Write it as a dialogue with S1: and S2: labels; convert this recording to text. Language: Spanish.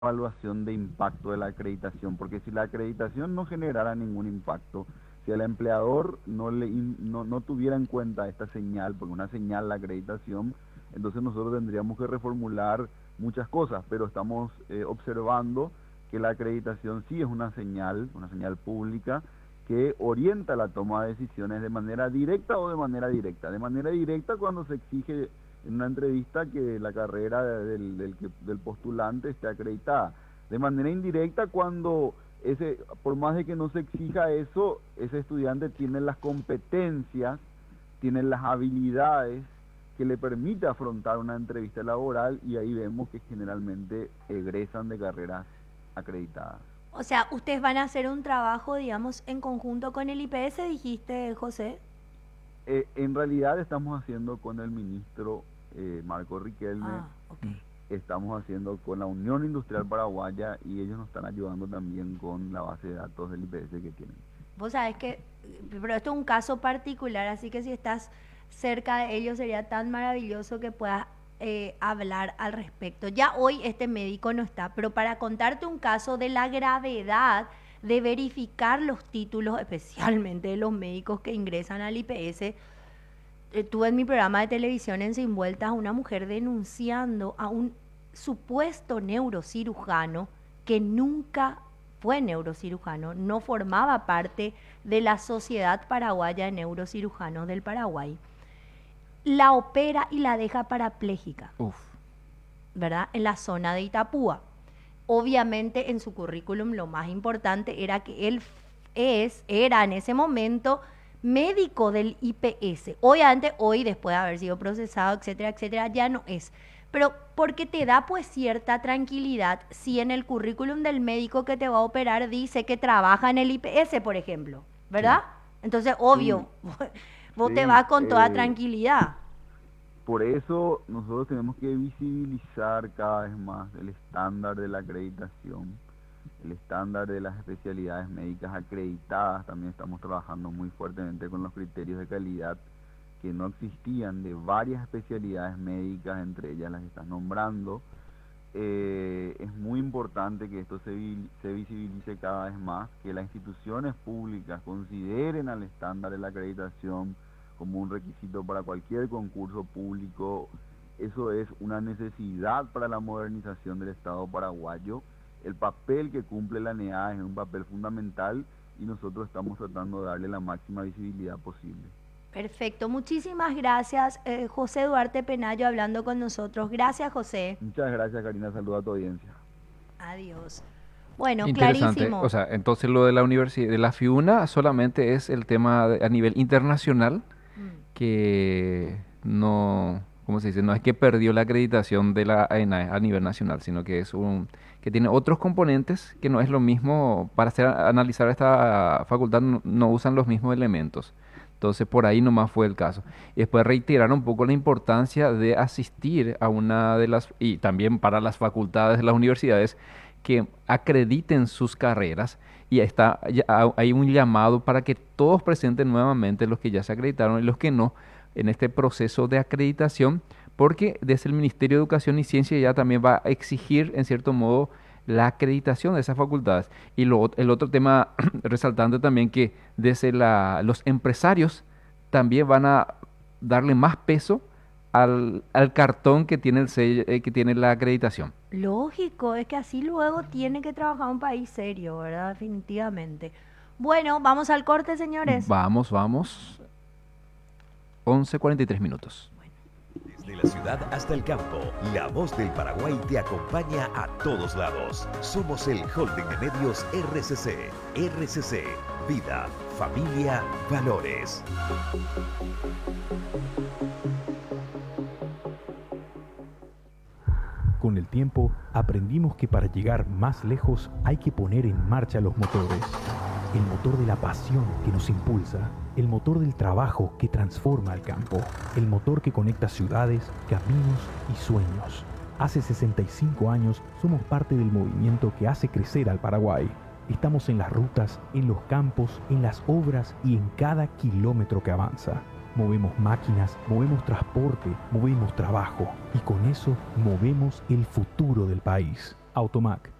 S1: evaluación de impacto de la acreditación, porque si la acreditación no generara ningún impacto, si el empleador no tuviera en cuenta esta señal, porque una señal la acreditación, entonces nosotros tendríamos que reformular muchas cosas, pero estamos observando que la acreditación sí es una señal pública que orienta la toma de decisiones de manera directa o de manera directa. De manera directa cuando se exige en una entrevista que la carrera del postulante esté acreditada. De manera indirecta cuando por más de que no se exija eso, ese estudiante tiene las competencias, tiene las habilidades que le permite afrontar una entrevista laboral y ahí vemos que generalmente egresan de carreras acreditadas.
S2: O sea, ustedes van a hacer un trabajo, digamos, en conjunto con el IPS, dijiste, José.
S1: En realidad estamos haciendo con el ministro Marco Riquelme,
S2: Ah, ok.
S1: estamos haciendo con la Unión Industrial Paraguaya y ellos nos están ayudando también con la base de datos del IPS que tienen.
S2: Vos sabés que, pero esto es un caso particular, así que si estás cerca de ellos sería tan maravilloso que puedas hablar al respecto. Ya hoy este médico no está, pero para contarte un caso de la gravedad de verificar los títulos, especialmente de los médicos que ingresan al IPS, tuve en mi programa de televisión en Sin Vueltas a una mujer denunciando a un supuesto neurocirujano que nunca fue neurocirujano, no formaba parte de la Sociedad Paraguaya de Neurocirujanos del Paraguay. La opera y la deja parapléjica,
S3: Uf.
S2: ¿verdad? En la zona de Itapúa. Obviamente en su currículum lo más importante era que él era en ese momento médico del IPS. Obviamente hoy, después de haber sido procesado, etcétera, etcétera, ya no es. Pero porque te da pues cierta tranquilidad si en el currículum del médico que te va a operar dice que trabaja en el IPS, por ejemplo,
S3: Sí.
S2: ¿verdad? Entonces,
S1: Sí,
S2: obvio, vos te
S1: sí,
S2: vas con toda tranquilidad.
S1: por eso nosotros tenemos que visibilizar cada vez más el estándar de la acreditación, el estándar de las especialidades médicas acreditadas. También estamos trabajando muy fuertemente con los criterios de calidad que no existían de varias especialidades médicas, entre ellas las que estás nombrando. Es muy importante que esto se visibilice cada vez más, que las instituciones públicas consideren al estándar de la acreditación como un requisito para cualquier concurso público. Eso es una necesidad para la modernización del Estado paraguayo. El papel que cumple la NEA es un papel fundamental y nosotros estamos tratando de darle la máxima visibilidad posible.
S2: Perfecto, muchísimas gracias, José Duarte Penayo, hablando con nosotros. Gracias, José.
S1: Muchas gracias, Karina. Saluda a tu audiencia.
S2: Adiós. Bueno,
S3: Interesante. O
S2: clarísimo.
S3: sea, entonces lo de la universidad, de la FIUNA solamente es el tema a nivel internacional
S2: Mm.
S3: que no, ¿cómo se dice? No es que perdió la acreditación de la AENA a nivel nacional, sino que es un que tiene otros componentes que no es lo mismo para analizar esta facultad no usan los mismos elementos. Entonces por ahí nomás fue el caso. Y después reiterar un poco la importancia de asistir a una de las, y también para las facultades de las universidades, que acrediten sus carreras y hay un llamado para que todos presenten nuevamente los que ya se acreditaron y los que no en este proceso de acreditación, porque desde el Ministerio de Educación y Ciencia ya también va a exigir en cierto modo la acreditación de esas facultades. Y el otro tema resaltante también que desde los empresarios también van a darle más peso al cartón que tiene que tiene la acreditación.
S2: Lógico, es que así luego tiene que trabajar un país serio, ¿verdad? Definitivamente. Bueno, vamos al corte, señores.
S3: Vamos, vamos. 11:43 minutos.
S4: Desde la ciudad hasta el campo, la voz del Paraguay te acompaña a todos lados. Somos el Holding de Medios RCC. RCC, vida, familia, valores.
S5: Con el tiempo, aprendimos que para llegar más lejos hay que poner en marcha los motores. El motor de la pasión que nos impulsa, el motor del trabajo que transforma el campo, el motor que conecta ciudades, caminos y sueños. Hace 65 años somos parte del movimiento que hace crecer al Paraguay. Estamos en las rutas, en los campos, en las obras y en cada kilómetro que avanza. Movemos máquinas, movemos transporte, movemos trabajo y con eso movemos el futuro del país. Automac,